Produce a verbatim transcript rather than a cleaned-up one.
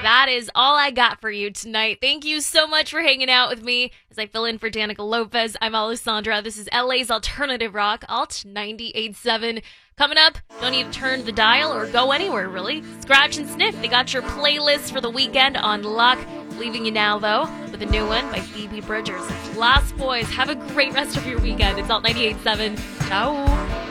that is all I got for you tonight. Thank you so much for hanging out with me as I fill in for Danica Lopez. I'm Alessandra. This is L A's Alternative Rock, Alt ninety-eight point seven. Coming up, don't need to turn the dial or go anywhere, really. Scratch and Sniff, they got your playlist for the weekend on lock. Leaving you now, though, with a new one by Phoebe Bridgers. Lost Boys, have a great rest of your weekend. It's Alt ninety-eight point seven. Ciao.